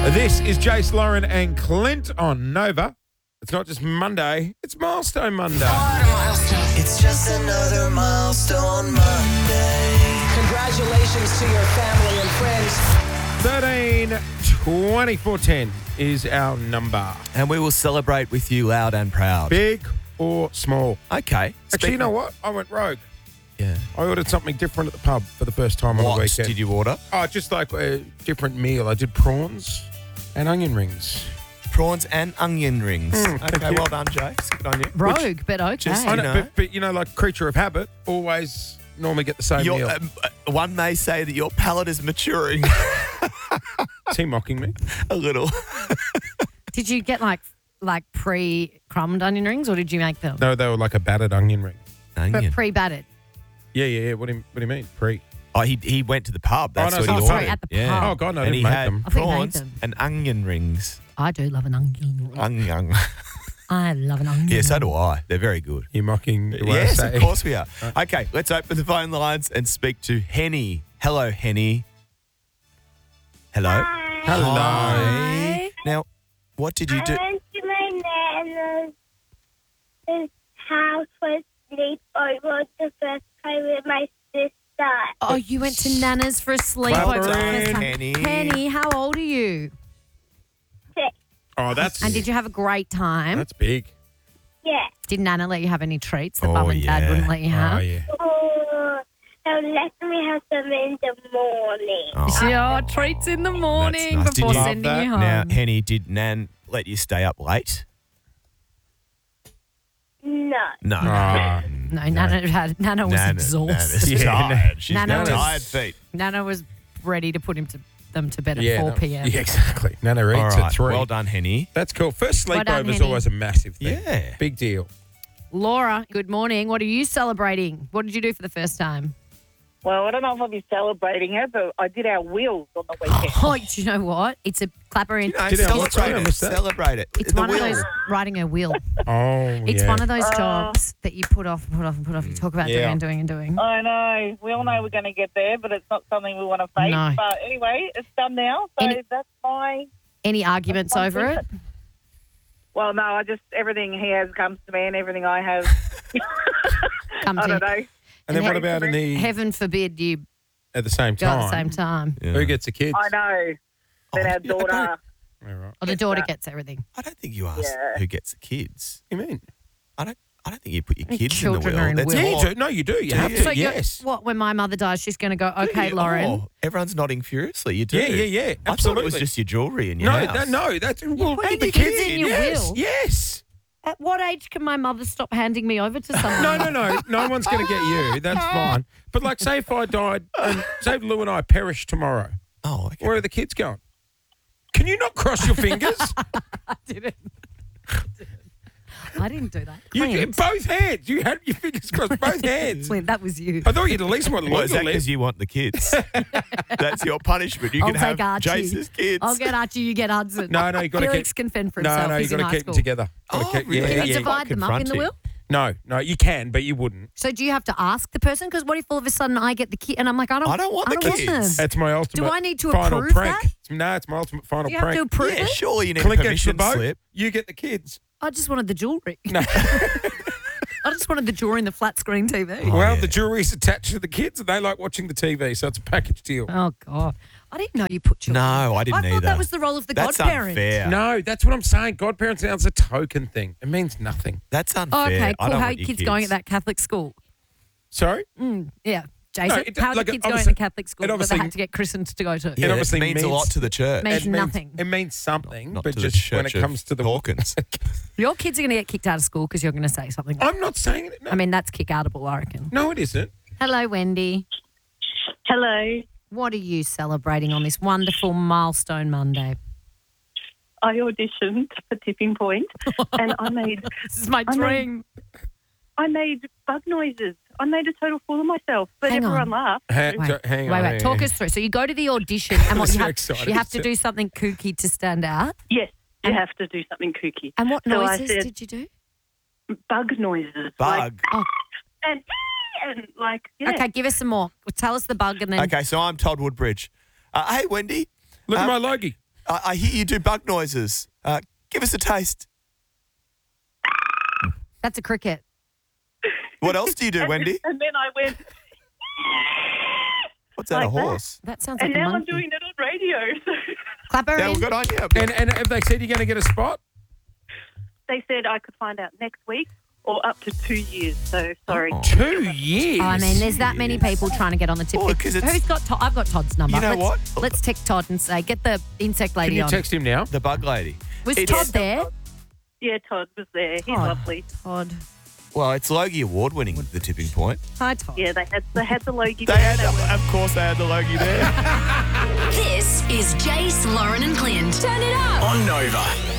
This is Jace, Lauren and Clint on Nova. It's not just Monday, it's Milestone Monday. It's just another milestone Monday. Congratulations to your family and friends. 13-24-10 is our number. And we will celebrate with you loud and proud. Big or small. Okay. Actually, you know what? I went rogue. Yeah. I ordered something different at the pub for the first time on the What weekend. did you order? Oh, just like a different meal. I did prawns and onion rings. Prawns and onion rings. Okay, well done, Jace. Good on you. Rogue, but okay. just- I You know, know. but you know, like creature of habit, always normally get the same meal. One may say that your palate is maturing Is he mocking me? a little. Did you get like pre-crumbed onion rings, or did you make them? No, they were like a battered onion ring. But Onion. pre-battered. Yeah. What do you mean? Pre? Oh, he went to the pub. That's no, what so he it's ordered. at the yeah. pub. Oh, God, no, I and didn't he make had them. I thought you made prawns them. and onion rings. I do love an onion ring. Onion. I love an onion Yeah, so ring. do I. They're very good. You're mocking the way Yes, I say. of course we are. Okay, let's open the phone lines and speak to Henny. Hello, Henny. Hello. Hello. Hi. Now, what did you do? I went to my nana's house for sleepover the first time with my sister. Oh, you went to Nana's for a Well sleepover. done, First time. Henny. Henny, how old are you? Oh, that's And did you have a great time? that's big. Yeah. Did Nana let you have any treats that Oh, Mum and Dad yeah. wouldn't let you have? Oh, yeah. Oh, they'll let me have them in the morning. Sure, treats in the morning nice. Did before you- sending Love you that. home. Now, Henny, did Nan let you stay up late? No. No. Ah. No, Nana was exhausted. Nana's Yeah, tired. She's Nana got was- tired feet. Nana was ready to put them to bed at Yeah, 4 no, p.m. Yeah, exactly. Nana All eats right. at 3. Well done, Henny. That's cool. First Well sleepover done, is Henny. always a massive thing. Yeah. Big deal. Laura, good morning. What are you celebrating? What did you do for the first time? Well, I don't know if I'll be celebrating it, but I did our wheels on the weekend. Oh, do you know what? It's a clapper in. You know, Did I watch celebrate that? I it. missed that. Celebrate it. It's The one of wheel. those riding a wheel. Oh, It's yeah. one of those jobs that you put off and put off and put off. You talk about Yeah. doing and doing. I know. We all know we're going to get there, but it's not something we want to face. No. But anyway, it's done now. So Any- that's my... Any arguments That's over it? Well, no, everything he has comes to me and everything I have, Come I to don't know. And then And what about in the heaven forbid you at the same go time? at the same time. Yeah. Who gets the kids? I know. Then Oh, our I don't- daughter... All right. Or the daughter that. gets everything. I don't think you ask Yeah. who gets the kids. What do you mean? I don't think you put your Your kids in the children wheel. are in That's will. Yeah, more- you do. No, you do. You Do have you? to. So you're- yes. what, when my mother dies, she's going to go, okay, Lauren. Oh, everyone's nodding furiously. You do. Yeah. I thought it Absolutely. was just your jewellery in your No, house. no. That's well, put and the the kids in your yes, will. Yes. At what age can my mother stop handing me over to someone? No. No one's going to get you. That's fine. But like, say if I died, and say if Lou and I perish tomorrow, Oh, okay. where are the kids going? Can you not cross your fingers? I didn't. I didn't do that. You Clint, both hands. You had your fingers crossed both hands. Clint, that was you. I thought you'd at least want to Well, look is that at because you want the kids? That's your punishment. You I'll can have take Archie. Jace's kids. I'll get Archie, you get Hudson. No, you got to Felix can fend for No, himself. you He's got in to high keep school. them together. Oh, Gotta keep- really? yeah, Can you yeah. divide them up in the confronting. will? No, you can, but you wouldn't. So do you have to ask the person? Because what if all of a sudden I get the kid and I'm like, I don't want the kids. them. That's my ultimate. Do I need to final approve prank. that? No, it's my ultimate final Do you have prank. to approve Yeah, it? surely you need Clint a gets the permission boat. slip. You get the kids. I just wanted the jewellery. No. I just wanted the jewellery and the flat screen TV. Oh, well, yeah. the jewelry's attached to the kids, and they like watching the TV, so it's a package deal. Oh, God. I didn't know you put children. No, I didn't I thought either. that was the role of the That's godparent. unfair. No, that's what I'm saying. Godparents now is a token thing. It means nothing. That's unfair. Oh, okay, I cool. don't How are want your your kids going at that Catholic school? Sorry? Yeah. Jason, it- how are like, the kids going obviously- at Catholic school it that they obviously- had to get christened to go to? Yeah, It obviously it means a means- lot to the church. Means nothing. It means something, Not but to the just when it Church of comes to the Hawkins. Your kids are going to get kicked out of school because you're going to say something. I'm not saying it. No, I mean, that's kick-outable, I reckon. no, it isn't. Hello, Wendy. Hello. What are you celebrating on this wonderful milestone Monday? I auditioned for Tipping Point and I made This is my dream. bug noises. I made a total fool of myself, but Hang everyone on. laughed. Hang Wait, on. wait. hang Talk on. us through. So you go to the audition and what I'm you so have, excited. you have to do something kooky to stand out. Yes, you have to do something kooky. And what So I noises said- did you do? Bug noises. Bug. Oh, And like, yeah. okay. Give us some more. Tell us the bug and then. Okay, so I'm Todd Woodbridge. Hey, Wendy. Look at my logie. I hear you do bug noises. Give us a taste. That's a cricket. What else do you do, Wendy? And then I went, What's that, a like that. horse? That sounds like and a now I'm monkey. doing it on radio. So Clap her Yeah, in. well, good on you. And have they said you're going to get a spot? they said I could find out next week or up to 2 years. So sorry. 2 years? Oh, I mean, there's that many people trying to get on the tip. Well, 'cause it's- Who's got Todd? I've got Todd's number. You know let's, what? Let's text Todd and say, get the insect Can lady you on. text him now? The bug lady. Was It's- Todd there? Yeah, Todd was there. He's Todd. lovely. Todd. Well, it's Logie Award winning, The Tipping Point. Hi, Todd. Yeah, they had the Logie They there. had, of course, they had the Logie there. This is Jace, Lauren, and Clint. Turn it up. On Nova.